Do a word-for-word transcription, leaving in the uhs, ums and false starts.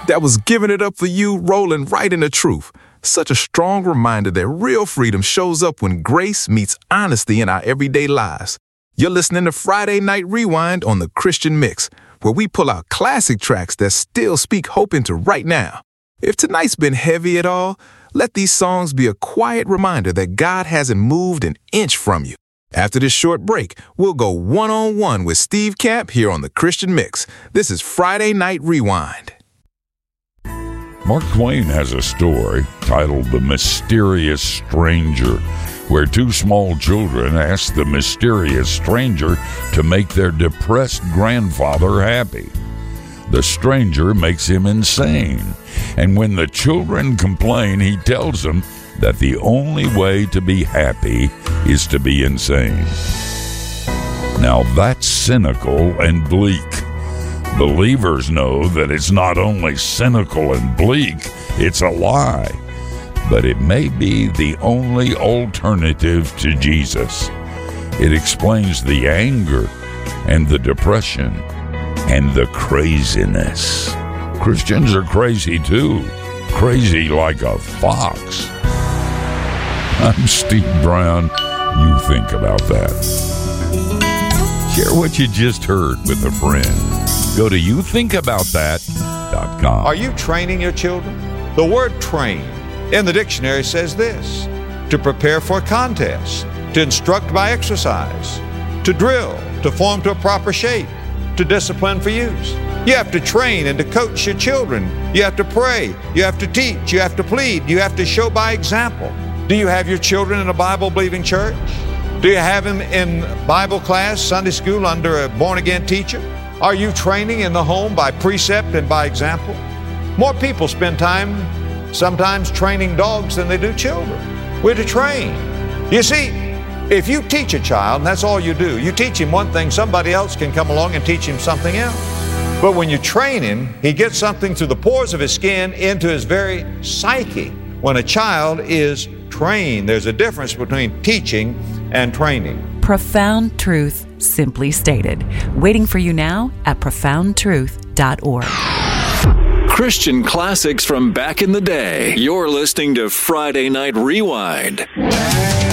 That was Giving It Up For You, rolling right into truth. Such a strong reminder that real freedom shows up when grace meets honesty in our everyday lives. You're listening to Friday Night Rewind on the Christian Mix, where we pull out classic tracks that still speak hope into right now. If tonight's been heavy at all, let these songs be a quiet reminder that God hasn't moved an inch from you. After this short break, we'll go one-on-one with Steve Camp here on the Christian Mix. This is Friday Night Rewind. Mark Twain has a story titled The Mysterious Stranger, where two small children ask the mysterious stranger to make their depressed grandfather happy. The stranger makes him insane, and when the children complain, he tells them that the only way to be happy is to be insane. Now that's cynical and bleak. Believers know that it's not only cynical and bleak, it's a lie. But it may be the only alternative to Jesus. It explains the anger and the depression and the craziness. Christians are crazy too, crazy like a fox. I'm Steve Brown. You think about that. Share what you just heard with a friend. Go to you think about that dot com. Are you training your children? The word train in the dictionary says this: to prepare for a contest, to instruct by exercise, to drill, to form to a proper shape, to discipline for use. You have to train and to coach your children. You have to pray. You have to teach. You have to plead. You have to show by example. Do you have your children in a Bible-believing church? Do you have them in Bible class, Sunday school, under a born-again teacher? Are you training in the home by precept and by example? More people spend time sometimes training dogs than they do children. We're to train. You see, if you teach a child, and that's all you do, you teach him one thing, somebody else can come along and teach him something else. But when you train him, he gets something through the pores of his skin into his very psyche. When a child is trained, there's a difference between teaching and training. Profound truth, simply stated. Waiting for you now at profound truth dot org. Christian classics from back in the day. You're listening to Friday Night Rewind.